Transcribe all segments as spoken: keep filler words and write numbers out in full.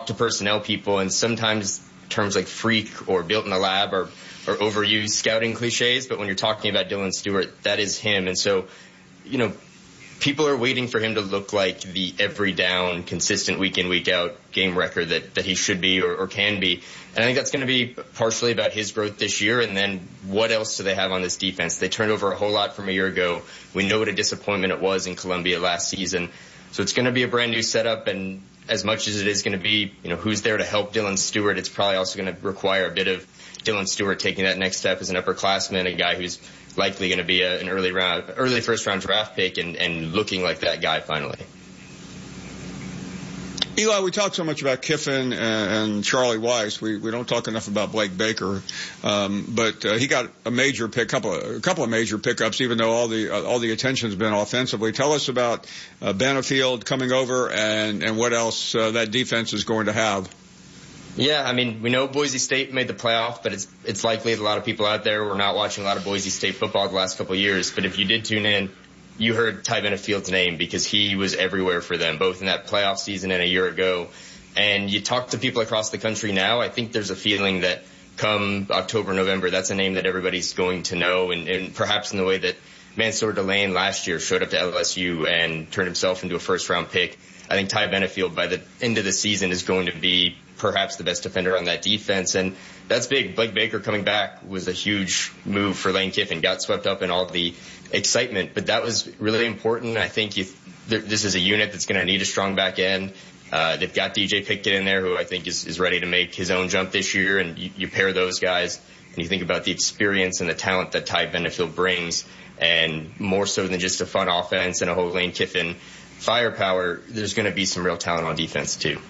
to personnel people, and sometimes terms like freak or built in the lab are, are overused scouting cliches, but when you're talking about Dylan Stewart, that is him. And so, you know, people are waiting for him to look like the every down, consistent week in, week out game wrecker that, that he should be or, or can be. And I think that's going to be partially about his growth this year. And then what else do they have on this defense? They turned over a whole lot from a year ago. We know what a disappointment it was in Columbia last season. So it's going to be a brand new setup. And as much as it is going to be, you know, who's there to help Dylan Stewart, it's probably also going to require a bit of Dylan Stewart taking that next step as an upperclassman, a guy who's likely going to be a, an early round, early first round draft pick and, and looking like that guy finally. Eli, we talk so much about Kiffin and, and Charlie Weiss. We we don't talk enough about Blake Baker, um, but uh, he got a major pick, couple of, a couple of major pickups, even though all the uh, all the attention's been offensively. Tell us about uh, Benefield coming over and and what else uh, that defense is going to have. Yeah, I mean, we know Boise State made the playoff, but it's it's likely that a lot of people out there were not watching a lot of Boise State football the last couple of years. But if you did tune in, you heard Ty Benefield's name because he was everywhere for them, both in that playoff season and a year ago. And you talk to people across the country now, I think there's a feeling that come October, November, that's a name that everybody's going to know. And, and perhaps in the way that Mansour Delane last year showed up to L S U and turned himself into a first-round pick, I think Ty Benefield by the end of the season is going to be perhaps the best defender on that defense. And that's big. Blake Baker coming back was a huge move for Lane Kiffin. Got swept up in all the excitement, but that was really important. I think you, this is a unit that's going to need a strong back end. Uh, they've got D J Pickett in there, who I think is, is ready to make his own jump this year. And you, you pair those guys and you think about the experience and the talent that Ty Benefield brings, and more so than just a fun offense and a whole Lane Kiffin firepower, there's going to be some real talent on defense too.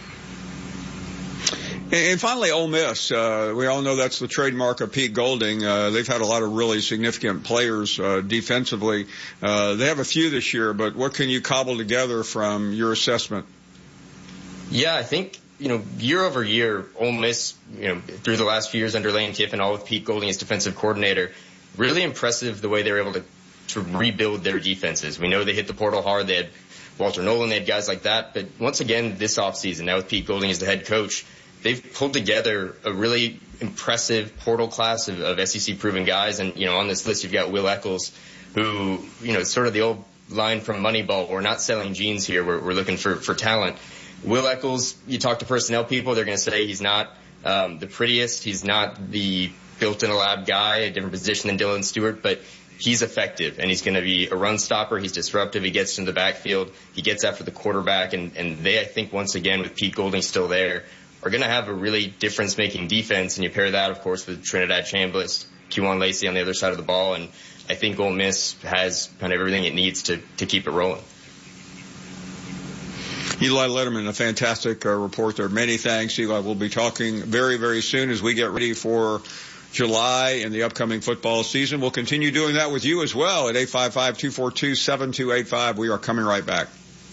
And finally, Ole Miss. Uh, we all know that's the trademark of Pete Golding. Uh, they've had a lot of really significant players uh, defensively. Uh, they have a few this year, but what can you cobble together from your assessment? Yeah, I think, you know, year over year, Ole Miss, you know, through the last few years under Lane Kiffin, all with Pete Golding as defensive coordinator, really impressive the way they were able to, to rebuild their defenses. We know they hit the portal hard. They had Walter Nolan, they had guys like that. But once again, this offseason, now with Pete Golding as the head coach, they've pulled together a really impressive portal class of, of S E C-proven guys. And, you know, on this list, you've got Will Eccles, who, you know, sort of the old line from Moneyball, we're not selling jeans here, we're, we're looking for, for talent. Will Eccles, you talk to personnel people, they're going to say he's not um, the prettiest, he's not the built-in-a-lab guy, a different position than Dylan Stewart, but he's effective, and he's going to be a run stopper. He's disruptive. He gets into the backfield. He gets after the quarterback, and, and they, I think, once again, with Pete Golding still there, are going to have a really difference-making defense. And you pair that, of course, with Trinidad Chambliss, Kewan Lacey on the other side of the ball, and I think Ole Miss has kind of everything it needs to, to keep it rolling. Eli Letterman, a fantastic uh, report there. Many thanks, Eli. We'll be talking very, very soon as we get ready for July and the upcoming football season. We'll continue doing that with you as well at eight five five, two four two, seven two eight five. We are coming right back.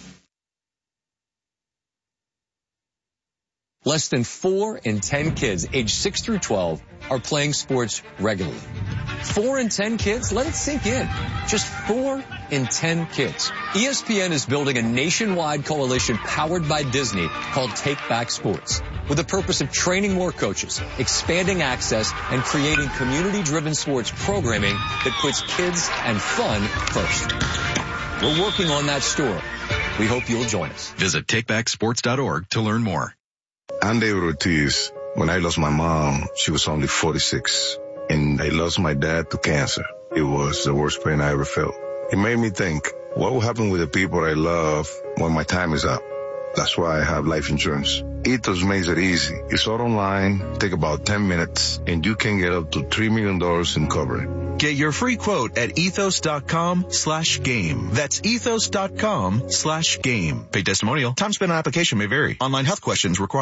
Less than four in ten kids aged six through twelve are playing sports regularly. Four in ten kids? Let it sink in. Just four in ten kids. E S P N is building a nationwide coalition powered by Disney called Take Back Sports, with the purpose of training more coaches, expanding access, and creating community-driven sports programming that puts kids and fun first. We're working on that story. We hope you'll join us. Visit take back sports dot org to learn more. I'm David Ortiz. When I lost my mom, she was only forty-six, and I lost my dad to cancer. It was the worst pain I ever felt. It made me think, what will happen with the people I love when my time is up? That's why I have life insurance. Ethos makes it easy. It's all online, take about ten minutes, and you can get up to three million dollars in coverage. Get your free quote at ethos dot com slash game. That's ethos dot com slash game. Paid testimonial. Time spent on application may vary. Online health questions required.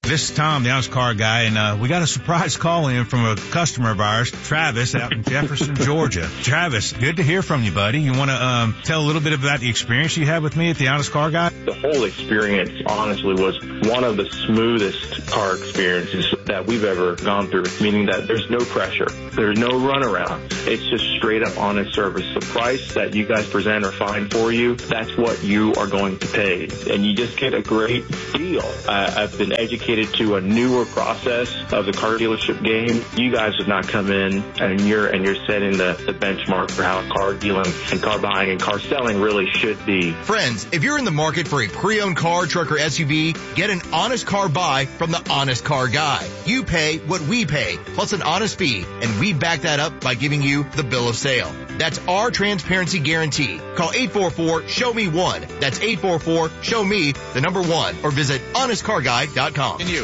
This is Tom, the Honest Car Guy, and uh, we got a surprise call in from a customer of ours, Travis, out in Jefferson, Georgia. Travis, good to hear from you, buddy. You want to um, tell a little bit about the experience you had with me at the Honest Car Guy? The whole experience, honestly, was one of the smoothest car experiences that we've ever gone through, meaning that there's no pressure. There's no runaround. It's just straight up honest service. The price that you guys present or find for you, that's what you are going to pay. And you just get a great deal. Uh, I've been educated to a newer process of the car dealership game. You guys have not come in and you're and you're setting the, the benchmark for how car dealing and car buying and car selling really should be. Friends, if you're in the market for a pre-owned car, truck, or S U V, get an honest car buy from the Honest Car Guy. You pay what we pay, plus an honest fee, and we back that up by giving you the bill of sale. That's our transparency guarantee. Call eight four four, show me one. That's eight four four, show me the number one, or visit honest car guy dot com. And you.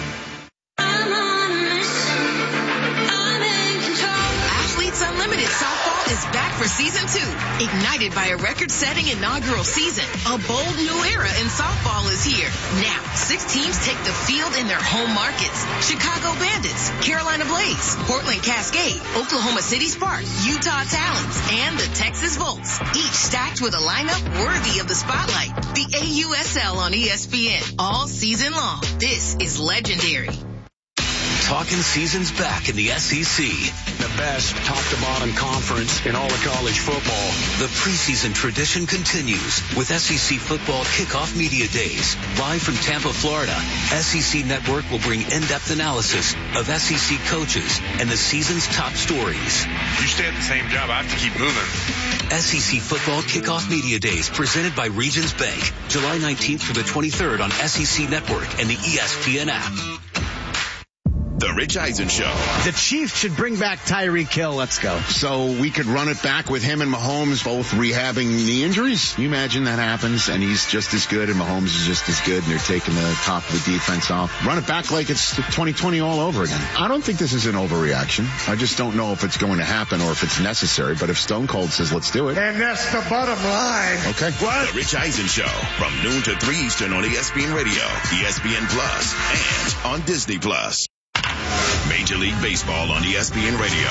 Athletes Unlimited Softball is back for season two. Ignited by a record-setting inaugural season, a bold new era in softball is here. Now, six teams take the field in their home markets. Chicago Bandits, Carolina Blaze, Portland Cascade, Oklahoma City Sparks, Utah Talons, and the Texas Volts. Each stacked with a lineup worthy of the spotlight. The A U S L on E S P N all season long. This is legendary. Talking seasons back in the S E C. The best top-to-bottom conference in all of college football. The preseason tradition continues with S E C Football Kickoff Media Days. Live from Tampa, Florida, S E C Network will bring in-depth analysis of S E C coaches and the season's top stories. You stay at the same job, I have to keep moving. S E C Football Kickoff Media Days presented by Regions Bank. July nineteenth through the twenty-third on S E C Network and the E S P N app. The Rich Eisen Show. The Chiefs should bring back Tyreek Hill. Let's go. So we could run it back with him and Mahomes both rehabbing knee injuries. Can you imagine that happens and he's just as good and Mahomes is just as good and they're taking the top of the defense off. Run it back like it's twenty twenty all over again. I don't think this is an overreaction. I just don't know if it's going to happen or if it's necessary. But if Stone Cold says let's do it. And that's the bottom line. Okay. What? The Rich Eisen Show from noon to three Eastern on E S P N Radio, E S P N Plus, and on Disney Plus. Major League Baseball on E S P N Radio.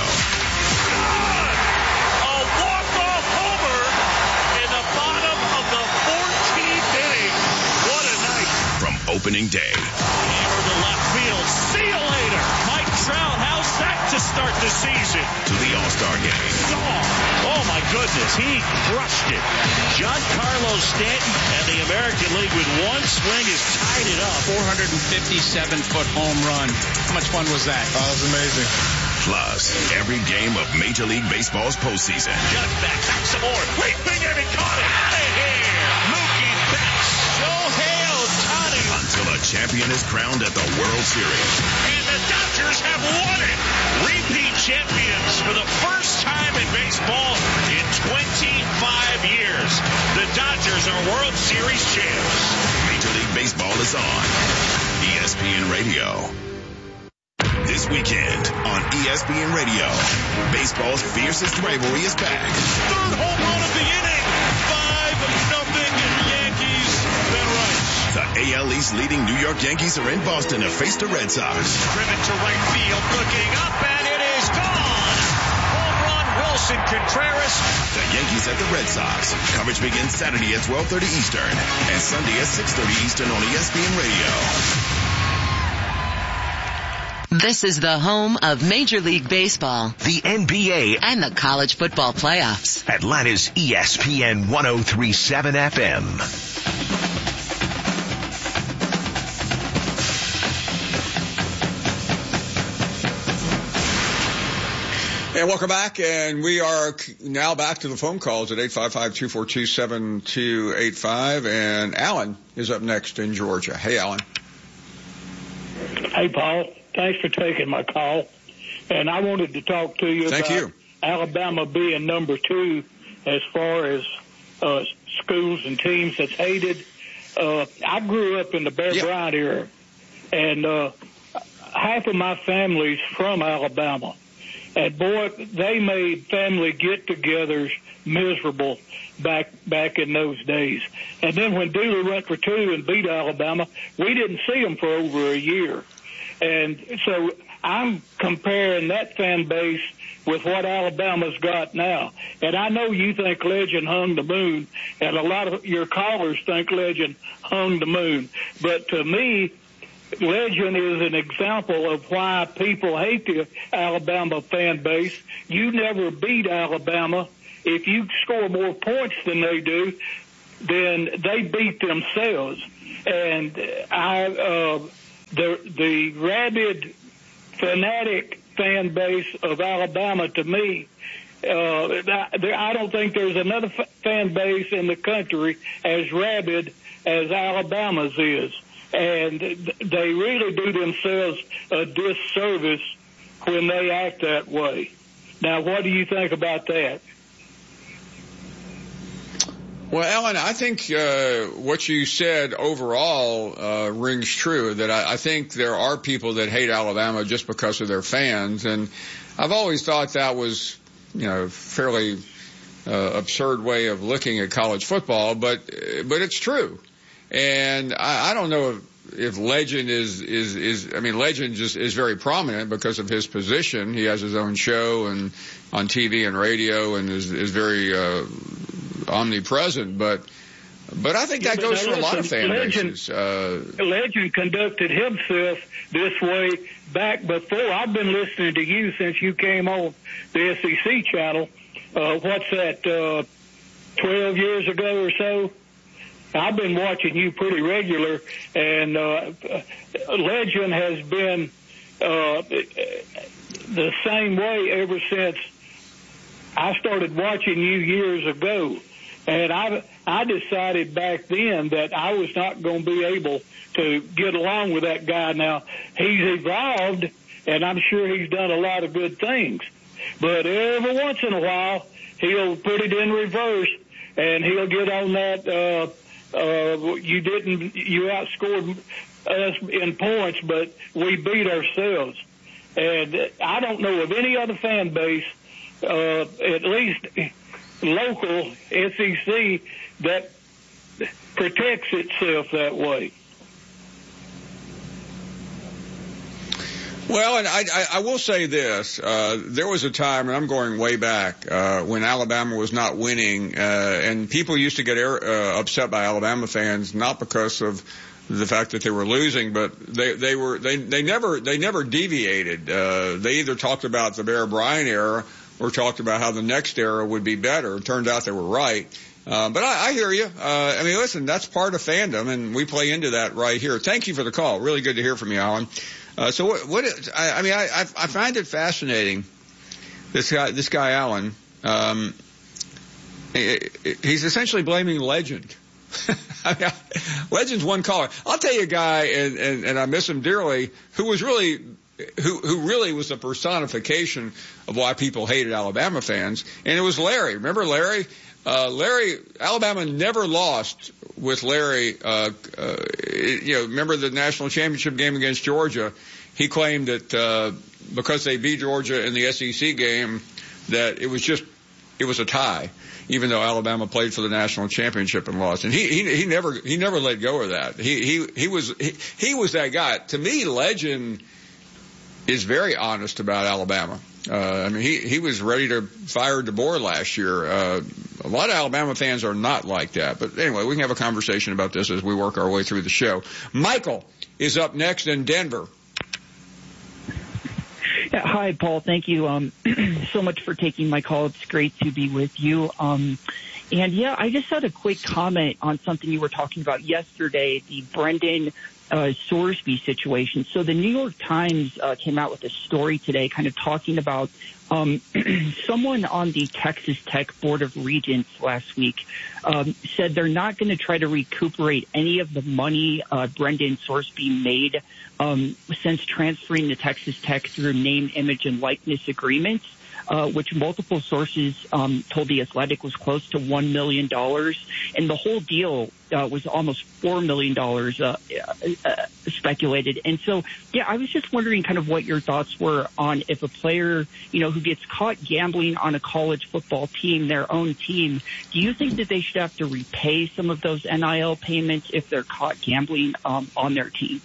A walk-off homer in the bottom of the fourteenth inning. What a night. From opening day. Hammer to left field. See you later. Mike Trout, how's that to start the season? To the All-Star game. Oh, oh my goodness. He crushed it. Giancarlo Stanton and the American League with one swing has tied it up. four hundred fifty-seven foot home run. How much fun was that? Oh, it was amazing. Plus, every game of Major League Baseball's postseason. Just back, back some more. Leaping and he caught it. Out of here. Mookie Betts. Shohei Ohtani. Until a champion is crowned at the World Series. And the Dodgers have won it. Repeat champions for the first time in baseball in twenty-five years. The Dodgers are World Series champs. Major League Baseball is on E S P N Radio. This weekend on E S P N Radio, baseball's fiercest rivalry is back. Third home run of the inning. Five nothing Yankees. Ben Rice. The A L East leading New York Yankees are in Boston to face the Red Sox. Driven to right field, looking up, and it is gone. Home run, Wilson Contreras. The Yankees at the Red Sox. Coverage begins Saturday at twelve thirty Eastern and Sunday at six thirty Eastern on E S P N Radio. This is the home of Major League Baseball, the N B A, and the college football playoffs. Atlanta's E S P N one oh three point seven F M. And welcome back, and we are now back to the phone calls at eight five five, two four two, seven two eight five, and Alan is up next in Georgia. Hey, Alan. Hey, Paul. Thanks for taking my call. And I wanted to talk to you Thank about you. Alabama being number two as far as uh, schools and teams that's hated. Uh, I grew up in the Bear yeah. Bryant era, and uh, half of my family's from Alabama. And boy, they made family get-togethers miserable back back in those days. And then when Dooley went for two and beat Alabama, we didn't see them for over a year. And so I'm comparing that fan base with what Alabama's got now. And I know you think Legend hung the moon, and a lot of your callers think Legend hung the moon. But to me, Legend is an example of why people hate the Alabama fan base. You never beat Alabama. If you score more points than they do, then they beat themselves. And I, uh, the the rabid, fanatic fan base of Alabama, to me, uh, I don't think there's another fan base in the country as rabid as Alabama's is. And they really do themselves a disservice when they act that way. Now, what do you think about that? Well, Alan, I think uh, what you said overall uh, rings true, that I, I think there are people that hate Alabama just because of their fans. And I've always thought that was, you know, fairly uh, absurd way of looking at college football, but but it's true. And I, I don't know if, if Legend is, is, is, I mean, Legend just is very prominent because of his position. He has his own show and on T V and radio and is, is very, uh, omnipresent, but, but I think that goes for a lot of fan bases. Uh, Legend conducted himself this way back before. I've been listening to you since you came on the S E C channel. Uh, what's that, uh, twelve years ago or so? I've been watching you pretty regular, and uh, Legend has been uh, the same way ever since I started watching you years ago. And I, I decided back then that I was not going to be able to get along with that guy. Now, he's evolved, and I'm sure he's done a lot of good things. But every once in a while, he'll put it in reverse, and he'll get on that, uh, uh, you didn't, you outscored us in points, but we beat ourselves. And I don't know of any other fan base, uh, at least local S E C, that protects itself that way. Well, and I, I, I will say this. Uh, there was a time, and I'm going way back, uh, when Alabama was not winning, uh, and people used to get air, uh, upset by Alabama fans, not because of the fact that they were losing, but they, they were, they, they never, they never deviated. Uh, they either talked about the Bear Bryant era or talked about how the next era would be better. It turned out they were right. Uh, but I, I hear you. Uh, I mean, listen, that's part of fandom, and we play into that right here. Thank you for the call. Really good to hear from you, Alan. Uh, so what, what is, I, I mean, I, I, I find it fascinating. This guy, this guy, Alan, um, he, he's essentially blaming Legend. I mean, Legend's one caller. I'll tell you a guy, and, and, and I miss him dearly, who was really, who, who really was the personification of why people hated Alabama fans. And it was Larry. Remember Larry? Uh, Larry, Alabama never lost with Larry. Uh, uh, you know, remember the national championship game against Georgia? He claimed that, uh, because they beat Georgia in the S E C game, that it was just, it was a tie, even though Alabama played for the national championship and lost. And he, he, he never, he never let go of that. He, he, he was, he, he was that guy. To me, Legend is very honest about Alabama. Uh, I mean, he, he was ready to fire DeBoer last year. Uh, a lot of Alabama fans are not like that. But anyway, we can have a conversation about this as we work our way through the show. Michael is up next in Denver. Yeah, hi, Paul. Thank you um, so much for taking my call. It's great to be with you. Um, and, yeah, I just had a quick comment on something you were talking about yesterday, the Brendan Uh, Sorsby situation. So the New York Times uh, came out with a story today kind of talking about um, someone on the Texas Tech Board of Regents last week um, said they're not going to try to recuperate any of the money uh, Brendan Sorsby made um, since transferring to Texas Tech through name, image, and likeness agreements. Uh, which multiple sources um, told The Athletic was close to one million dollars. And the whole deal uh, was almost four million dollars uh, uh, speculated. And so, yeah, I was just wondering kind of what your thoughts were on if a player, you know, who gets caught gambling on a college football team, their own team, do you think that they should have to repay some of those N I L payments if they're caught gambling um, on their team?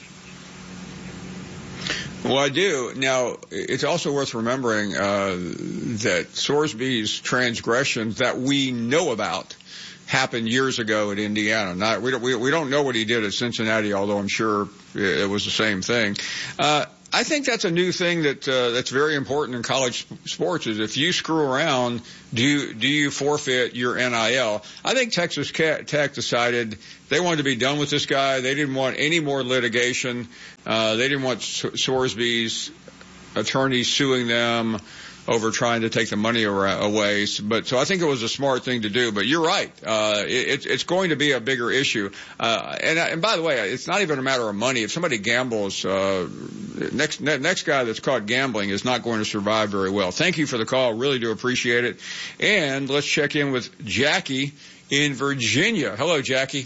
Well, I do. Now, it's also worth remembering uh, that Sorsby's transgressions that we know about happened years ago at Indiana. Not, we, don't, we, we don't know what he did at Cincinnati, although I'm sure it was the same thing. Uh, I think that's a new thing that uh, that's very important in college sports. Is if you screw around, do you, do you forfeit your N I L? I think Texas Tech decided they wanted to be done with this guy. They didn't want any more litigation. Uh, they didn't want Sorsby's attorneys suing them over trying to take the money away. But so I think it was a smart thing to do. But you're right. Uh, it, it's going to be a bigger issue. Uh, and, and by the way, it's not even a matter of money. If somebody gambles, uh, next, next guy that's caught gambling is not going to survive very well. Thank you for the call. Really do appreciate it. And let's check in with Jackie in Virginia. Hello, Jackie.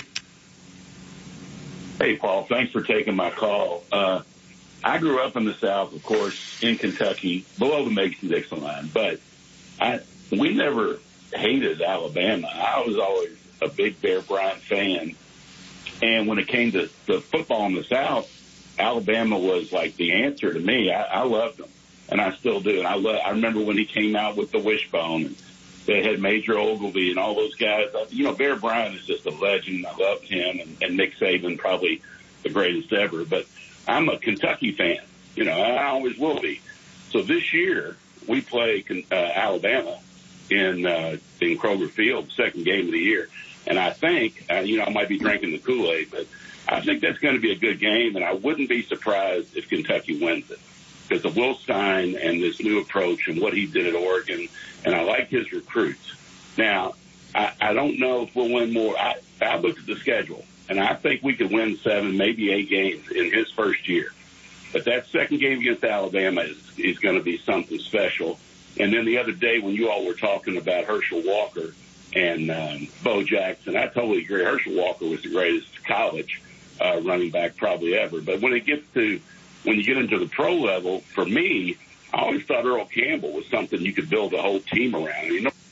Hey, Paul. Thanks for taking my call. Uh, I grew up in the South, of course, in Kentucky, below the Mason-Dixon line, but I, we never hated Alabama. I was always a big Bear Bryant fan, and when it came to the football in the South, Alabama was like the answer to me. I, I loved them, and I still do. And I love, I remember when he came out with the wishbone, and they had Major Ogilvy and all those guys. You know, Bear Bryant is just a legend. I loved him, and, and Nick Saban, probably the greatest ever, but I'm a Kentucky fan. You know, I always will be. So this year we play uh, Alabama in uh, in Kroger Field, second game of the year, and I think uh, you know I might be drinking the Kool-Aid, but I think that's going to be a good game, and I wouldn't be surprised if Kentucky wins it because of Will Stein and this new approach and what he did at Oregon, and I like his recruits. Now, I, I don't know if we'll win more. I, I looked at the schedule. And I think we could win seven, maybe eight games in his first year. But that second game against Alabama is, is going to be something special. And then the other day when you all were talking about Herschel Walker and um, Bo Jackson, I totally agree. Herschel Walker was the greatest college uh, running back probably ever. But when it gets to, when you get into the pro level, for me, I always thought Earl Campbell was something you could build a whole team around. You know?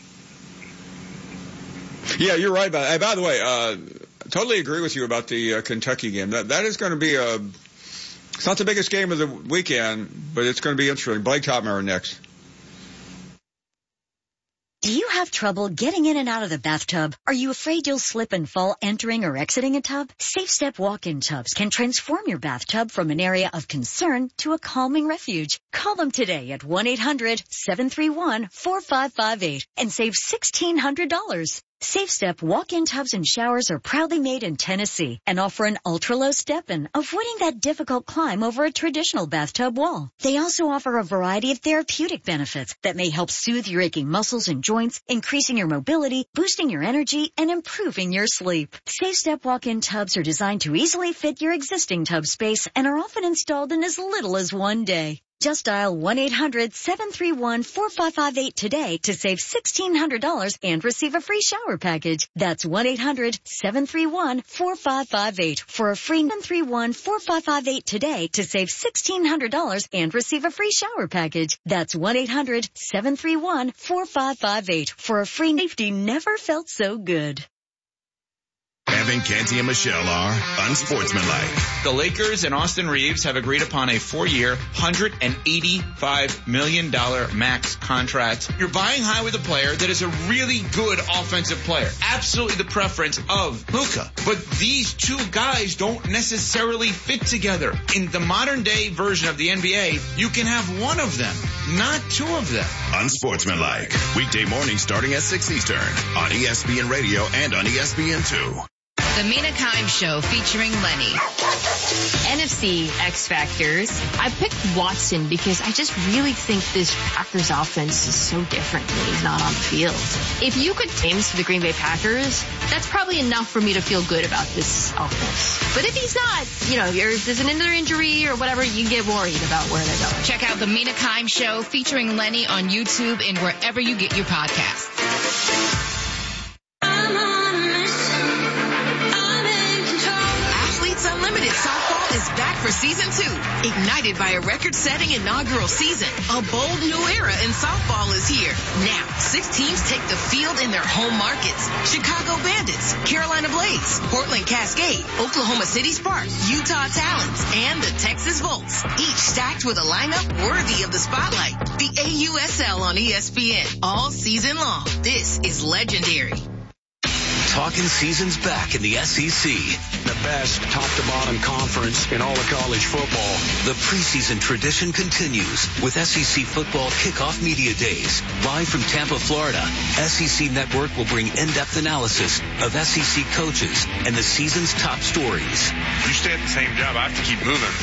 Yeah, you're right. By, by the way, uh, totally agree with you about the uh, Kentucky game. That that is going to be a. It's not the biggest game of the weekend, but it's going to be interesting. Blake Topmiller next. Do you have trouble getting in and out of the bathtub? Are you afraid you'll slip and fall entering or exiting a tub? Safe Step walk-in tubs can transform your bathtub from an area of concern to a calming refuge. Call them today at one eight hundred seven three one four five five eight and save sixteen hundred dollars. Safe Step walk-in tubs and showers are proudly made in Tennessee and offer an ultra-low step-in, avoiding that difficult climb over a traditional bathtub wall. They also offer a variety of therapeutic benefits that may help soothe your aching muscles and joints, increasing your mobility, boosting your energy, and improving your sleep. Safe Step walk-in tubs are designed to easily fit your existing tub space and are often installed in as little as one day. Just dial one eight hundred seven three one four five five eight today to save sixteen hundred dollars and receive a free shower package. That's one eight hundred seven three one four five five eight for a free seven three one four five five eight today to save sixteen hundred dollars and receive a free shower package. That's one eight hundred seven three one four five five eight for a free safety never felt so good. Evan Canty and Michelle are unsportsmanlike. The Lakers and Austin Reeves have agreed upon a four-year, one hundred eighty-five million dollars max contract. You're buying high with a player that is a really good offensive player. Absolutely the preference of Luka. But these two guys don't necessarily fit together. In the modern-day version of the N B A, you can have one of them, not two of them. Unsportsmanlike. Weekday mornings starting at six Eastern on E S P N Radio and on E S P N two. The Mina Kimes Show featuring Lenny. N F C X Factors. I picked Watson because I just really think this Packers offense is so different when he's not on the field. If you could games for the Green Bay Packers, that's probably enough for me to feel good about this offense. But if he's not, you know, if there's an injury or whatever, you get worried about where they're going. Check out The Mina Kimes Show featuring Lenny on YouTube and wherever you get your podcasts. season two. Ignited by a record-setting inaugural season, a bold new era in softball is here. Now, six teams take the field in their home markets. Chicago Bandits, Carolina Blaze, Portland Cascade, Oklahoma City Sparks, Utah Talons, and the Texas Volts. Each stacked with a lineup worthy of the spotlight. The A U S L on E S P N all season long. This is legendary. Talking seasons back in the S E C. The best top-to-bottom conference in all of college football. The preseason tradition continues with S E C Football Kickoff Media Days. Live from Tampa, Florida, S E C Network will bring in-depth analysis of S E C coaches and the season's top stories. You stay at the same job, I have to keep moving.